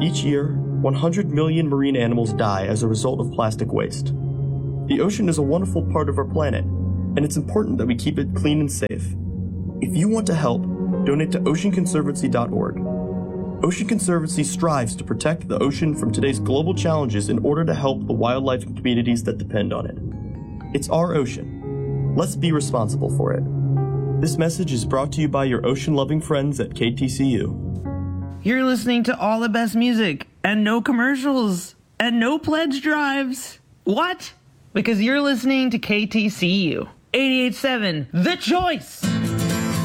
Each year, 100 million marine animals die as a result of plastic waste. The ocean is a wonderful part of our planet, and it's important that we keep it clean and safe. If you want to help, donate to oceanconservancy.org. Ocean Conservancy strives to protect the ocean from today's global challenges in order to help the wildlife and communities that depend on it. It's our ocean. Let's be responsible for it. This message is brought to you by your ocean-loving friends at KTCU. You're listening to all the best music, and no commercials, and no pledge drives. What? Because you're listening to KTCU 88.7, The Choice.